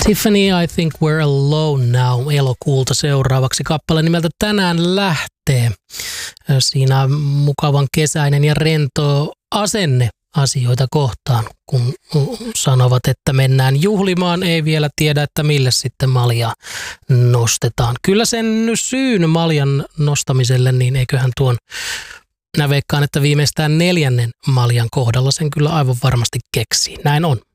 Tiffany, I think we're alone now. Elokuulta seuraavaksi kappale nimeltä Tänään lähtee. Siinä mukavan kesäinen ja rento asenne asioita kohtaan, kun sanovat, että mennään juhlimaan, ei vielä tiedä, että mille sitten malja nostetaan. Kyllä sen syyn maljan nostamiselle, niin eiköhän tuon, minä veikkaan, että viimeistään 4. maljan kohdalla sen kyllä aivan varmasti keksii. Näin on.